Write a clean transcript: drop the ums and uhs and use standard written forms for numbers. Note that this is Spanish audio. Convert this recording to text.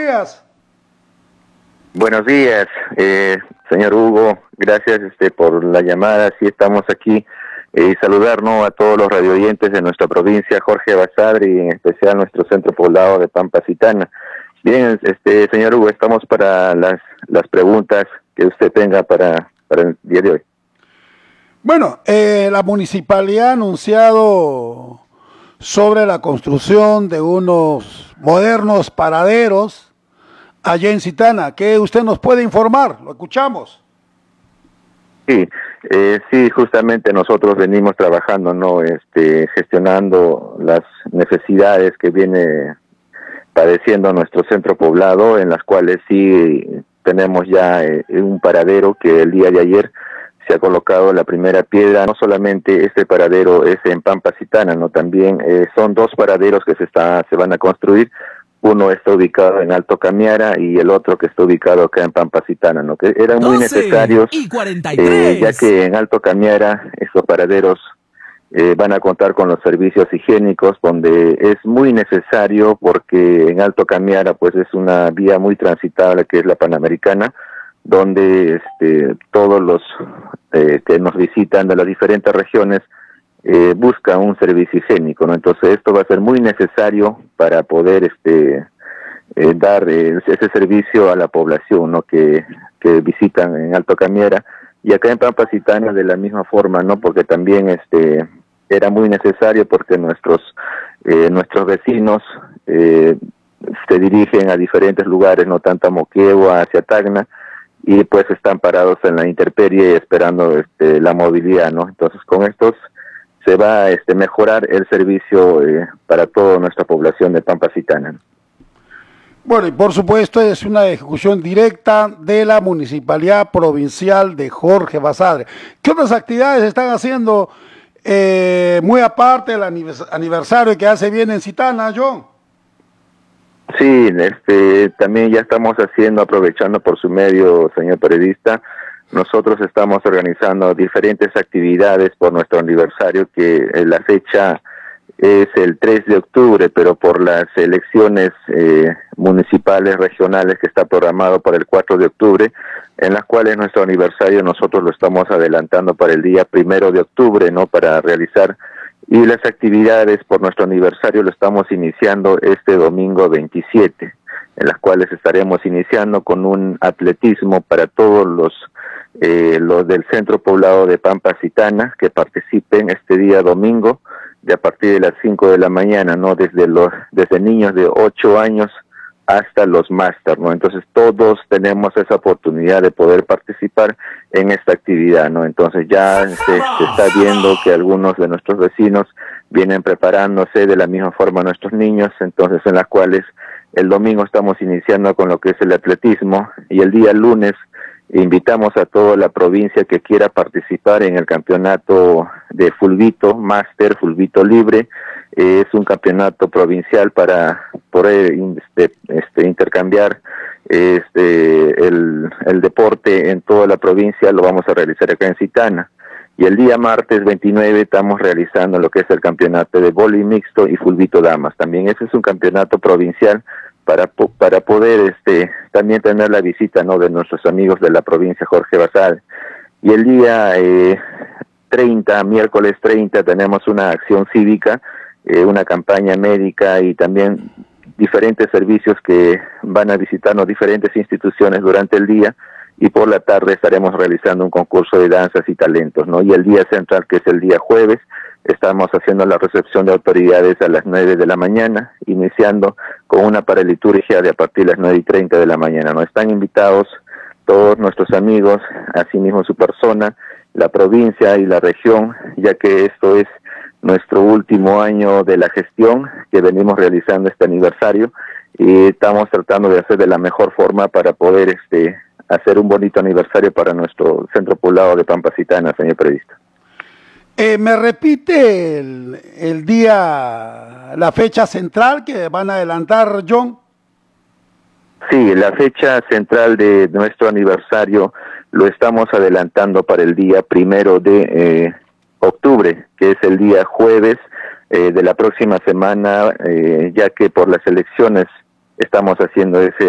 días. Buenos días, señor Hugo, gracias por la llamada. Sí, estamos aquí y saludarnos a todos los radioyentes de nuestra provincia, Jorge Basadre, y en especial nuestro centro poblado de Pampasitana. Bien, señor Hugo, estamos para las preguntas que usted tenga para el día de hoy. Bueno, la municipalidad ha anunciado sobre la construcción de unos modernos paraderos allá en Citana. ¿Qué usted nos puede informar? Lo escuchamos. Sí, sí, justamente nosotros venimos trabajando, ¿no? Gestionando las necesidades que viene padeciendo nuestro centro poblado, en las cuales sí tenemos ya un paradero que el día de ayer se ha colocado la primera piedra. No solamente este paradero es en Pampasitana, ¿no? También son dos paraderos que se van a construir. Uno está ubicado en Alto Camiara y el otro que está ubicado acá en Pampasitana, ¿no? Que eran muy necesarios, ya que en Alto Camiara estos paraderos van a contar con los servicios higiénicos, donde es muy necesario, porque en Alto Camiara pues es una vía muy transitable, que es la Panamericana, donde todos los que nos visitan de las diferentes regiones buscan un servicio higiénico, ¿no? Entonces esto va a ser muy necesario para poder dar ese servicio a la población, ¿no? que visitan en Alto Camiara, y acá en Pampasitana de la misma forma, ¿no? Porque también era muy necesario, porque nuestros vecinos se dirigen a diferentes lugares, no tanto a Moquegua, hacia Tacna, y pues están parados en la intemperie esperando la movilidad, ¿no? Entonces con estos se va a mejorar el servicio para toda nuestra población de Pampasitana. Bueno, y por supuesto es una ejecución directa de la Municipalidad Provincial de Jorge Basadre. ¿Qué otras actividades están haciendo muy aparte del aniversario que hace bien en Citana, John? Sí, también ya estamos haciendo, aprovechando por su medio, señor periodista, nosotros estamos organizando diferentes actividades por nuestro aniversario, que la fecha es el 3 de octubre, pero por las elecciones municipales, regionales, que está programado para el 4 de octubre, en las cuales nuestro aniversario nosotros lo estamos adelantando para el día 1 de octubre, ¿no? Para realizar, y las actividades por nuestro aniversario lo estamos iniciando este domingo 27, en las cuales estaremos iniciando con un atletismo para todos los del centro poblado de Pampasitana que participen este día domingo, de a partir de las 5 de la mañana, ¿no? Desde niños de 8 años hasta los máster, ¿no? Entonces todos tenemos esa oportunidad de poder participar en esta actividad, ¿no? Entonces ya se está viendo que algunos de nuestros vecinos vienen preparándose de la misma forma nuestros niños, entonces en las cuales el domingo estamos iniciando con lo que es el atletismo, y el día lunes invitamos a toda la provincia que quiera participar en el campeonato de fulbito, máster, fulbito libre. Es un campeonato provincial para poder intercambiar el deporte en toda la provincia. Lo vamos a realizar acá en Citana. Y el día martes 29 estamos realizando lo que es el campeonato de vóley mixto y fulbito damas. También ese es un campeonato provincial para poder también tener la visita, ¿no? De nuestros amigos de la provincia, Jorge Basadre. Y el día miércoles 30, tenemos una acción cívica, una campaña médica, y también diferentes servicios que van a visitarnos, diferentes instituciones durante el día, y por la tarde estaremos realizando un concurso de danzas y talentos, ¿no? Y el día central, que es el día jueves, estamos haciendo la recepción de autoridades a las 9 de la mañana, iniciando con una paraliturgia de a partir de las 9:30 de la mañana, ¿no? Están invitados todos nuestros amigos, asimismo su persona, la provincia y la región, ya que esto es nuestro último año de la gestión que venimos realizando este aniversario, y estamos tratando de hacer de la mejor forma para poder hacer un bonito aniversario para nuestro centro poblado de Pampasitana, señor periodista. ¿Me repite el día, la fecha central que van a adelantar, John? Sí, la fecha central de nuestro aniversario lo estamos adelantando para el día 1 de octubre, que es el día jueves de la próxima semana, ya que por las elecciones estamos haciendo ese